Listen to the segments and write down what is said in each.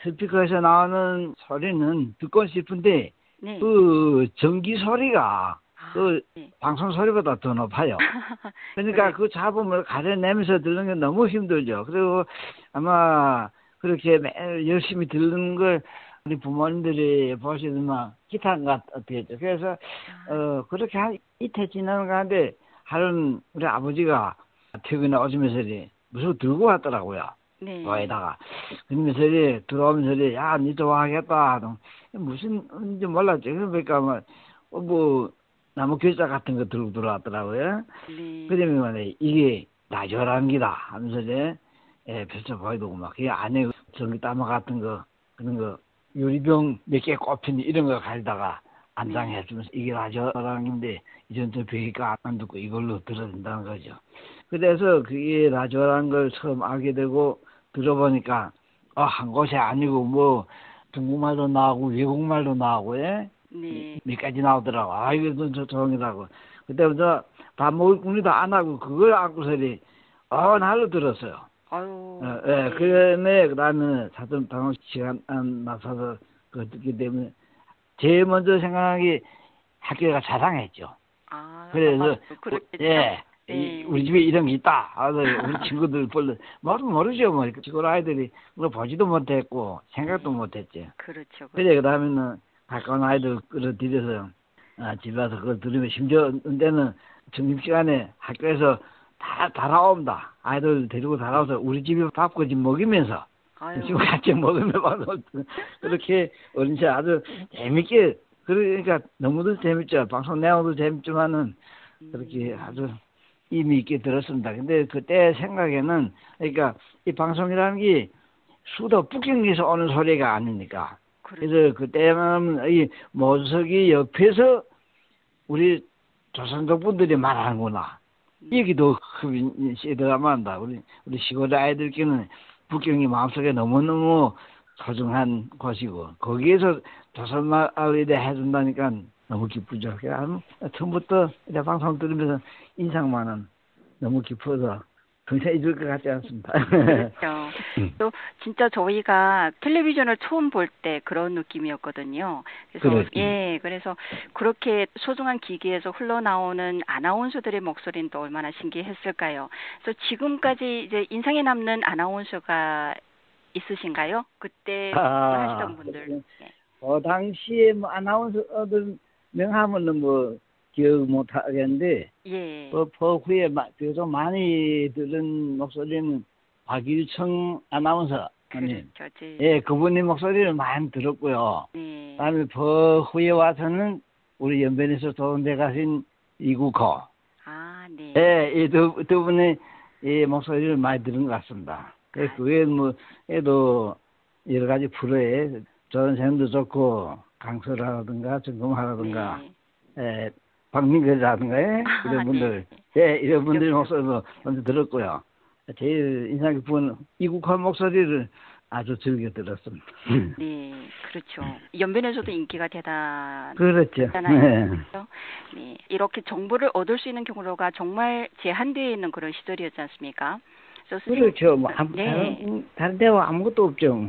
스피커에서 나오는 소리는 듣고 싶은데 네. 그 전기 소리가 그 네. 방송 소리보다 더 높아요. 그러니까 그 잡음을 가려내면서 듣는 게 너무 힘들죠. 그리고 아마 그렇게 매일 열심히 듣는 걸 우리 부모님들이 보시더만 기탄 같았겠죠. 그래서 그렇게 한 이틀 지나는 가운데 하루는 우리 아버지가 퇴근에 오시면서 무슨 들고 왔더라고요. 네. 와에다가 그러면서 들어오면서 야, 니 좋아하겠다. 무슨인지 몰랐죠. 그러니까 뭐 나무 글자 같은 거 들고 들어왔더라고요. 네. 그러면 이게 라디오라는 기다 하면서 펼쳐 보이더고 막 그 안에 전기 따마 같은 거 그런 거 유리병 몇 개 꼽힌 이런 거 가져다가 안장해 주면서 이게 라디오라는 건데 이전 저 벽이가 안 듣고 이걸로 들어야 된다는 거죠. 그래서 그게 라디오라는 걸 처음 알게 되고 들어보니까 한 곳이 아니고 뭐 중국말도 나오고 외국말도 나오고 네. 몇 가지 나오더라고. 이거 저 좋은이라고. 그때부터 밥 먹을 궁리도 안 하고 그걸 안고서리 날로 들었어요. 아유. 네. 그다음에 사전 방송 시간 맞춰서 그 듣기 때문에 제일 먼저 생각하기 학교가 자랑했죠. 그래서 우리 집에 이런 게 있다. 우리 친구들 모르죠. 뭐 시골 아이들이 뭐 보지도 못했고 생각도 못했지. 그렇죠. 그다음에는 가까운 아이들 끌어들여서 집에 와서 그걸 들으면 심지어 때는 점심시간에 학교에서 다 달아옵니다. 아이들 데리고 달아와서 우리 집에 밥까지 먹이면서 지금 같이 먹으면 그렇게 어린 시절 아주 재밌게 그러니까 너무도 재밌죠. 방송 내용도 재밌지만은 그렇게 아주 의미 있게 들었습니다. 근데 그때 생각에는 그러니까 이 방송이라는 게 수도 북경에서 오는 소리가 아닙니까? 그래서 그때는 이 모석이 옆에서 우리 조선족 분들이 말하는구나. 여기도 흡인 시들어만다. 우리 시골 아이들께는 북경이 마음속에 너무너무 소중한 곳이고 거기에서 조선말을 해준다니까 너무 기쁘죠. 그래서 처음부터 방송 들으면서 인상만은 너무 깊어서 평생 잊을 것 같지 않습니다. 그렇죠. 또 진짜 저희가 텔레비전을 처음 볼 때 그런 느낌이었거든요. 그래서 그래서 그렇게 소중한 기기에서 흘러나오는 아나운서들의 목소리는 또 얼마나 신기했을까요? 그래서 지금까지 이제 인상에 남는 아나운서가 있으신가요? 그때 하시던 분들. 당시에 뭐 아나운서들 명함은 뭐 기억 못 하겠는데 그 후에 좀 많이 들은 목소리는 박일청 아나운서 님. 그분의 목소리를 많이 들었고요. 그다음에 그 후에 와서는 우리 연변에서 좋은데 가신 이국호. 이 두 분의 이 목소리를 많이 들은 것 같습니다. 그게 뭐 얘도 여러 가지 프로에 조선생도 좋고 강설하라든가 정금하라든가 박민규라든가 이런 분들 이런 분들 목소리도 먼저 들었고요. 제일 인상 깊은 이국화 목소리를 아주 즐겨 들었습니다. 네, 그렇죠. 연변에서도 인기가 대단하잖아요. 그렇죠. 네, 이렇게 정보를 얻을 수 있는 경로가 정말 제한되어 있는 그런 시절이었지 않습니까? 그렇죠. 뭐 다른 데와 아무것도 없죠.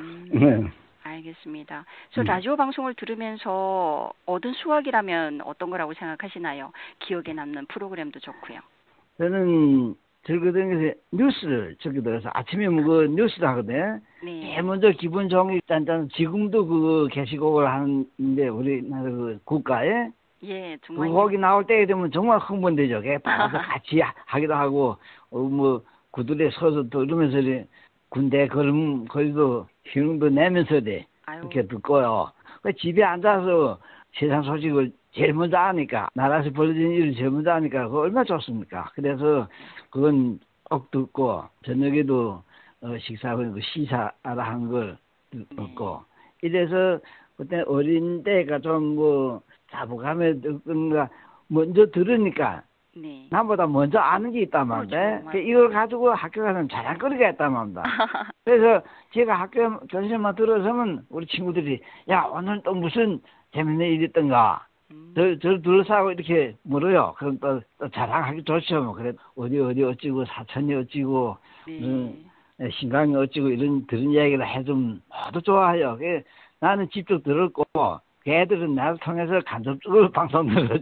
알겠습니다. 그래서 라디오 방송을 들으면서 얻은 수확이라면 어떤 거라고 생각하시나요? 기억에 남는 프로그램도 좋고요. 저는 즐거운 뉴스를 즐겨 들어서 아침에 뭐 뉴스를 하거든요. 제일 먼저 기분 좋은 게 짠짠 지금도 그 게시곡을 하는데 우리나라 그 국가에 정말 그 곡이 나올 때 되면 정말 흥분되죠. 봐서 같이 하기도 하고 뭐 구들에 서서 들으면서 군대 걸음걸이도 희롱도 내면서 이렇게 듣고요. 집에 앉아서 세상 소식을 제일 먼저 아니까 나라에서 벌어진 일을 제일 먼저 아니까 그거 얼마나 좋습니까? 그래서 그건 꼭 듣고 저녁에도 식사하고 시사하라 한 걸 듣고 이래서 그때 어린 때가 좀 뭐 자부감에 듣는가 먼저 들으니까 나보다 먼저 아는 게 있단 말인데 이걸 가지고 학교 가서는 자랑거리가 있단 말입니다. 그래서 제가 학교 교실만 들어서면 우리 친구들이 야 오늘 또 무슨 재밌는 일이 있던가 저를 둘러싸고 이렇게 물어요. 그럼 또 자랑하기 좋죠. 뭐 그래 어디 어찌고 사천이 어찌고 신강이 어찌고 이런 들은 이야기를 해주면 모두 좋아해요. 나는 직접 들었고 걔들은 나를 통해서 간접적으로 방송 들었지.